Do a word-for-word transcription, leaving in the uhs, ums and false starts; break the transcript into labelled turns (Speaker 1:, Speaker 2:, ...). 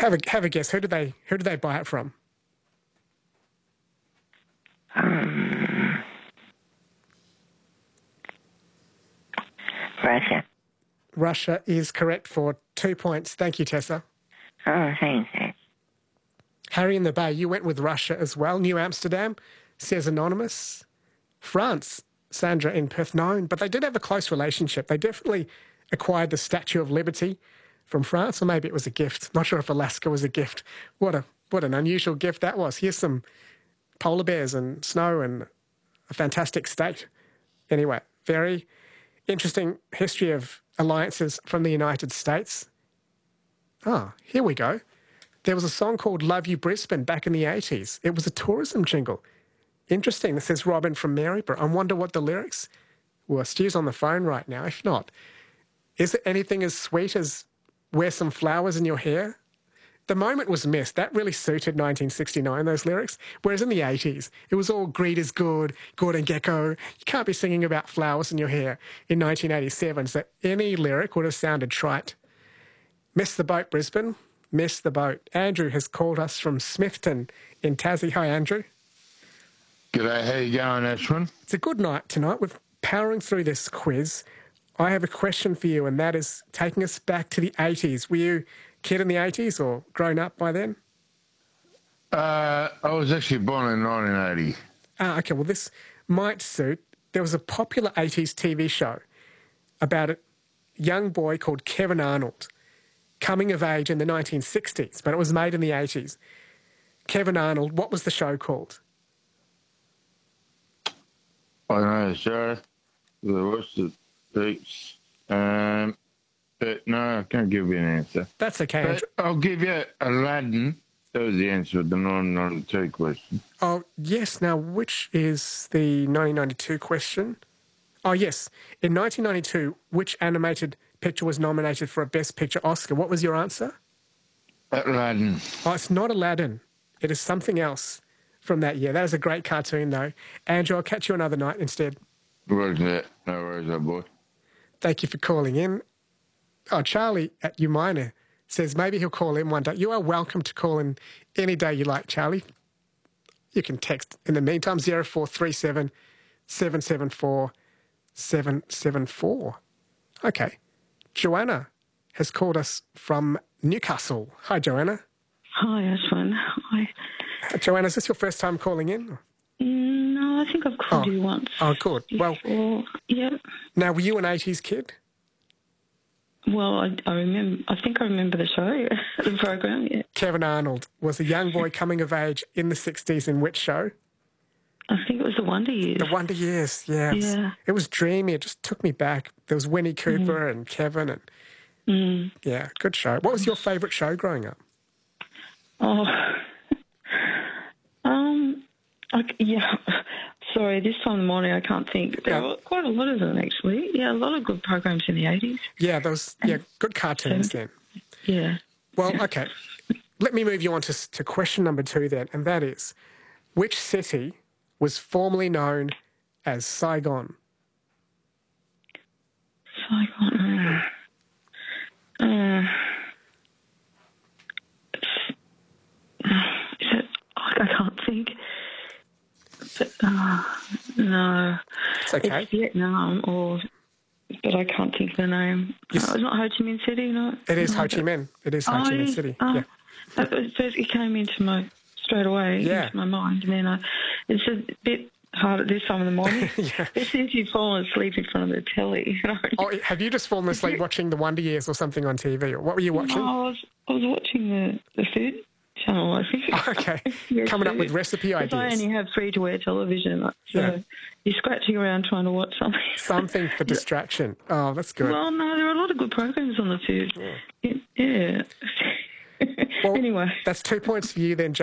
Speaker 1: Have a have a guess. Who did they who did they buy it from?
Speaker 2: Um, Russia.
Speaker 1: Russia is correct for two points. Thank you, Tessa.
Speaker 2: Oh, thanks.
Speaker 1: Harry in the Bay, you went with Russia as well. New Amsterdam, says Anonymous. France, Sandra in Perth, no, but they did have a close relationship. They definitely acquired the Statue of Liberty from France, or maybe it was a gift. Not sure if Alaska was a gift. What a what an unusual gift that was. Here's some polar bears and snow and a fantastic state. Anyway, very interesting history of alliances from the United States. Ah, here we go. There was a song called Love You Brisbane back in the eighties. It was a tourism jingle. Interesting. This is Robin from Maryborough. I wonder what the lyrics were. Stu's on the phone right now. If not, is it anything as sweet as wear some flowers in your hair? The moment was missed. That really suited nineteen sixty-nine, those lyrics. Whereas in the eighties, it was all greed is good, good and gecko. You can't be singing about flowers in your hair in nineteen eighty-seven, so any lyric would have sounded trite. Miss the boat, Brisbane. Miss the boat. Andrew has called us from Smithton in Tassie. Hi, Andrew.
Speaker 3: G'day, how you going, Ashwin?
Speaker 1: It's a good night tonight. We're powering through this quiz. I have a question for you, and that is taking us back to the eighties. Were you a kid in the eighties or grown up by then?
Speaker 3: Uh, I was actually born in nineteen eighty.
Speaker 1: Ah, okay, well, this might suit. There was a popular eighties T V show about a young boy called Kevin Arnold coming of age in the nineteen sixties, but it was made in the eighties. Kevin Arnold, what was the show called?
Speaker 3: I know the show. The rest of the peeps. Um, but no, I can't give you an answer.
Speaker 1: That's okay, Andrew.
Speaker 3: But I'll give you Aladdin. That was the answer to the nineteen ninety-two question.
Speaker 1: Oh, yes. Now, which is the nineteen ninety-two question? Oh, yes. In nineteen ninety-two, which animated picture was nominated for a Best Picture Oscar? What was your answer?
Speaker 3: Aladdin.
Speaker 1: Oh, it's not Aladdin. It is something else from that year. That is a great cartoon, though. Andrew, I'll catch you another night instead.
Speaker 3: Roger that. No worries, old boy.
Speaker 1: Thank you for calling in. Oh, Charlie at Umina says maybe he'll call in one day. You are welcome to call in any day you like, Charlie. You can text in the meantime, zero four three seven, seven seven four, seven seven four. Okay. Joanna has called us from Newcastle. Hi, Joanna.
Speaker 4: Hi, Ashwin. Hi.
Speaker 1: Uh, Joanna, is this your first time calling in?
Speaker 4: No, I think I've called
Speaker 1: Oh.
Speaker 4: you once.
Speaker 1: Oh, good. Well,
Speaker 4: Before. Yeah.
Speaker 1: now, were you an eighties kid?
Speaker 4: Well, I, I remember. I think I remember the show, the program. Yeah.
Speaker 1: Kevin Arnold was a young boy coming of age in the sixties in which show?
Speaker 4: I think it was the Wonder Years.
Speaker 1: The Wonder Years, yeah. It was,
Speaker 4: Yeah.
Speaker 1: it was dreamy. It just took me back. There was Winnie Cooper and Kevin and,
Speaker 4: Mm.
Speaker 1: yeah, good show. What was your favourite show growing up?
Speaker 4: Oh. um. I, yeah. Sorry, this time of the morning I can't think. There
Speaker 1: Yeah.
Speaker 4: were quite a lot of them, actually. Yeah, a lot of good programs in the eighties.
Speaker 1: Yeah, there was, yeah, good cartoons then.
Speaker 4: Yeah.
Speaker 1: Well, okay. Let me move you on to, to question number two then, and that is, which city was formerly known as Saigon?
Speaker 4: Saigon. Uh, uh, is it? I I can't think. But, uh, no.
Speaker 1: It's okay.
Speaker 4: It's Vietnam, or but I can't think of the name.
Speaker 1: Yes.
Speaker 4: Uh, it's not Ho Chi Minh City, no.
Speaker 1: It is
Speaker 4: no,
Speaker 1: Ho Chi
Speaker 4: but-
Speaker 1: Minh. It is Ho
Speaker 4: Oh,
Speaker 1: Chi
Speaker 4: it
Speaker 1: Minh
Speaker 4: is?
Speaker 1: City.
Speaker 4: Oh,
Speaker 1: Yeah.
Speaker 4: It, was- first it came into my straight away
Speaker 1: Yeah.
Speaker 4: into my mind, and then I, it's a bit hard at this time of the morning.
Speaker 1: Yeah.
Speaker 4: It's since you've fallen asleep in front of the telly. You know?
Speaker 1: Oh, have you just fallen asleep watching The Wonder Years or something on T V? Or what were you watching?
Speaker 4: No, I was I was watching the, the food channel, I think.
Speaker 1: Okay.
Speaker 4: Yeah,
Speaker 1: Coming up
Speaker 4: food.
Speaker 1: with recipe
Speaker 4: 'Cause I
Speaker 1: ideas.
Speaker 4: only have free-to-air television, so
Speaker 1: Yeah.
Speaker 4: you're scratching around trying to watch something.
Speaker 1: Something for distraction. Oh, that's good.
Speaker 4: Well, no, there are a lot of good programs on the food. Yeah. yeah.
Speaker 1: Well,
Speaker 4: Anyway.
Speaker 1: That's two points for you then,